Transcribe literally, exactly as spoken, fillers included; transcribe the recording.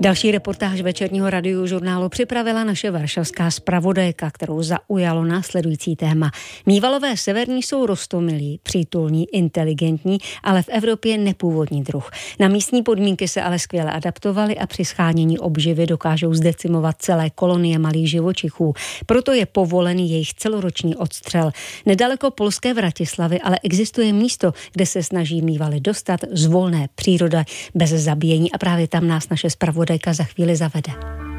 Další reportáž večerního radiožurnálu připravila naše varšavská zpravodajka, kterou zaujalo následující téma. Mívalové severní jsou roztomilí, přítulní, inteligentní, ale v Evropě nepůvodní druh. Na místní podmínky se ale skvěle adaptovali a při shánění obživy dokážou zdecimovat celé kolonie malých živočichů. Proto je povolený jejich celoroční odstřel. Nedaleko polské Vratislavy ale existuje místo, kde se snaží mívali dostat z volné přírody bez zabíjení a právě tam nás naše zpravodajka za chvíli zavede.